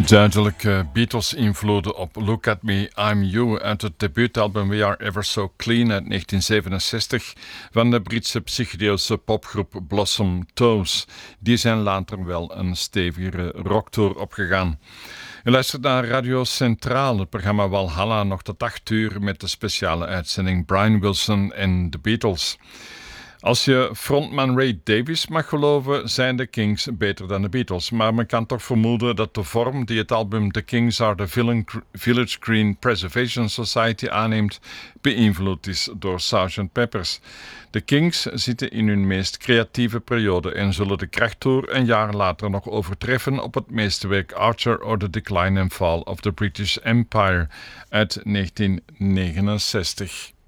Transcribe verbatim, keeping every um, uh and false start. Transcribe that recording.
Duidelijke Beatles-invloeden op Look at Me, I'm You uit het debuutalbum We Are Ever So Clean uit negentien zevenenzestig van de Britse psychedeelse popgroep Blossom Toes. Die zijn later wel een stevigere rocktour opgegaan. U luistert naar Radio Centraal, het programma Walhalla, nog tot acht uur met de speciale uitzending Brian Wilson en de Beatles. Als je frontman Ray Davies mag geloven, zijn de Kings beter dan de Beatles. Maar men kan toch vermoeden dat de vorm die het album The Kings Are the Village Green Preservation Society aanneemt, beïnvloed is door sergeant Pepper's. De Kings zitten in hun meest creatieve periode en zullen de krachttour een jaar later nog overtreffen op het meesterwerk Archer or the Decline and Fall of the British Empire uit negentien negenenzestig.